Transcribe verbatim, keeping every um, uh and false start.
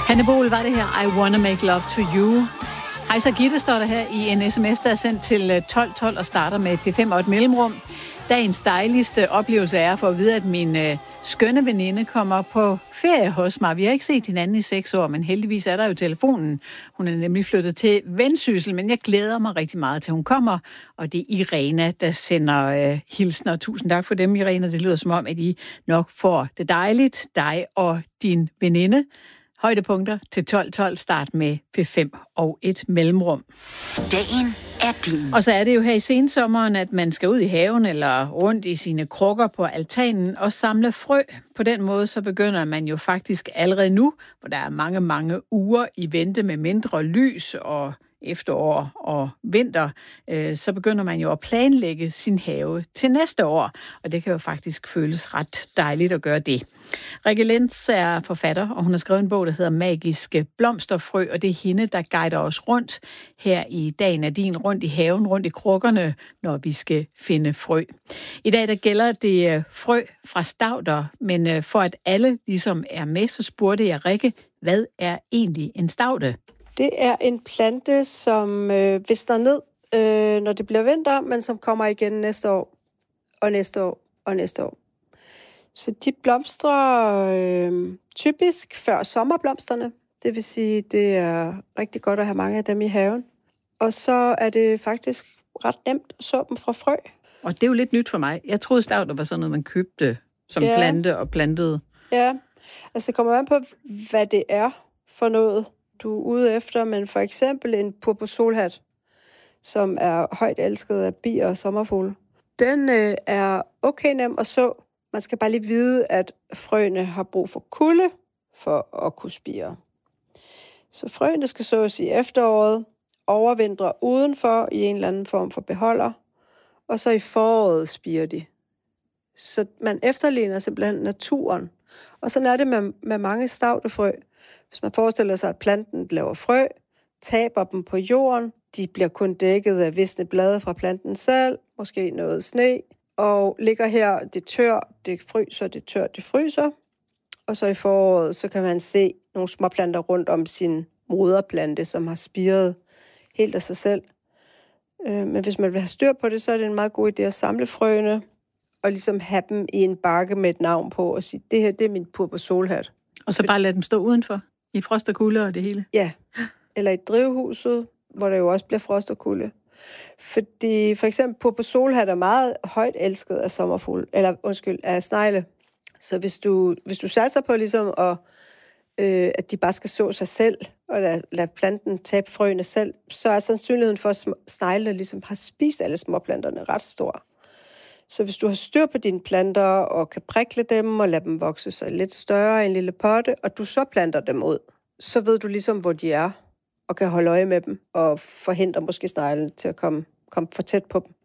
Hanne Bohl var det her, I Wanna Make Love to You. Hej, så Gitte står der her i en sms, der er sendt til tolv tolv og starter med P fem og et mellemrum. Dagens dejligste oplevelse er for at vide, at min øh, skønne veninde kommer på ferie hos mig. Vi har ikke set hinanden i seks år, men heldigvis er der jo telefonen. Hun er nemlig flyttet til Vendsyssel, men jeg glæder mig rigtig meget til, hun kommer. Og det er Irena, der sender øh, hilsner. Tusind tak for dem, Irena. Det lyder som om, at I nok får det dejligt, dig og din veninde. Højdepunkter til tolv tolv, start med P fem og et mellemrum. Dagen er din. Og så er det jo her i sensommeren, at man skal ud i haven eller rundt i sine krukker på altanen og samle frø. På den måde så begynder man jo faktisk allerede nu, hvor der er mange, mange uger i vente med mindre lys og efterår og vinter, øh, så begynder man jo at planlægge sin have til næste år, og det kan jo faktisk føles ret dejligt at gøre det. Rikke Lenz er forfatter, og hun har skrevet en bog, der hedder Magiske Blomsterfrø, og det er hende, der guider os rundt her i Dagen er din, rundt i haven, rundt i krukkerne, når vi skal finde frø. I dag der gælder det frø fra stauder, men for at alle ligesom er med, så spurgte jeg Rikke, hvad er egentlig en staude? Det er en plante, som øh, visner ned, øh, når det bliver vinter, men som kommer igen næste år, og næste år, og næste år. Så de blomstrer øh, typisk før sommerblomsterne. Det vil sige, det er rigtig godt at have mange af dem i haven. Og så er det faktisk ret nemt at så dem fra frø. Og det er jo lidt nyt for mig. Jeg troede stauder var sådan noget, man købte som ja. plante og plantede. Ja, altså det kommer an på, hvad det er for noget, du er ude efter, men for eksempel en purpursolhat, som er højt elsket af bier og sommerfugle. Den øh, er okay nem at så. Man skal bare lige vide, at frøene har brug for kulde for at kunne spire. Så frøene skal sås i efteråret, overvintre udenfor i en eller anden form for beholder, og så i foråret spirer de. Så man efterligner simpelthen naturen. Og sådan er det med, med mange staudefrø. Hvis man forestiller sig, at planten laver frø, taber dem på jorden, de bliver kun dækket af visne blade fra planten selv, måske noget sne, og ligger her, det tør, det fryser, det tør, det fryser. Og så i foråret, så kan man se nogle små planter rundt om sin moderplante, som har spiret helt af sig selv. Men hvis man vil have styr på det, så er det en meget god idé at samle frøene, og ligesom have dem i en bakke med et navn på, og sige, det her, det er min purpursolhat. Og så bare lade dem stå udenfor, i frost og kulde og det hele? Ja, eller i drivhuset, hvor der jo også bliver frost og kulde. Fordi for eksempel purpursolhat er meget højt elsket af sommerfugle, eller undskyld, af snegle. Så hvis du, hvis du satser på ligesom, at, øh, at de bare skal så sig selv, og lade, lade planten tabe frøene selv, så er sandsynligheden for, at sneglene ligesom har spist alle småplanterne ret stor. Så hvis du har styr på dine planter, og kan prikle dem, og lade dem vokse sig lidt større i en lille potte, og du så planter dem ud, så ved du ligesom, hvor de er, og kan holde øje med dem, og forhindre måske sneglen til at komme, komme for tæt på dem.